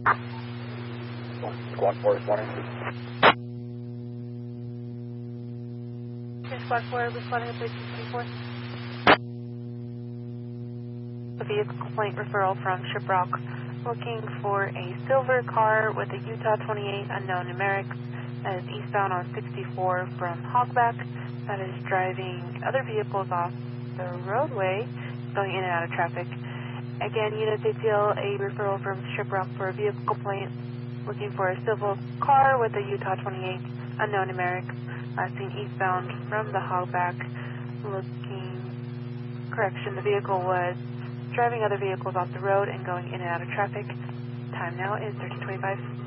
Squad 4 responding. Squad 4 responding to 1324. A vehicle complaint referral from Shiprock looking for a silver car with a Utah 28 unknown numerics that is eastbound on 64 from Hogback that is driving other vehicles off the roadway going in and out of traffic. Again, units ATL, a referral from Shiprock for a vehicle complaint looking for a silver car with a Utah 28 unknown numerics seen eastbound from the Hogback correction, the vehicle was driving other vehicles off the road and going in and out of traffic. Time now is 13:25.